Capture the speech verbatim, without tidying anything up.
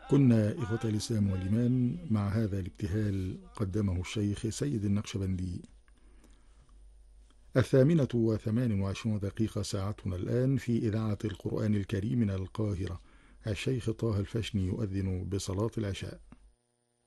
كنا إخوة الإسلام والإيمان مع هذا الابتهال قدمه الشيخ سيد النقشبندي. الثامنة وثمان وعشرون دقيقة ساعتنا الآن في إذاعة القرآن الكريم من القاهرة. الشيخ طه الفشني يؤذن بصلاة العشاء.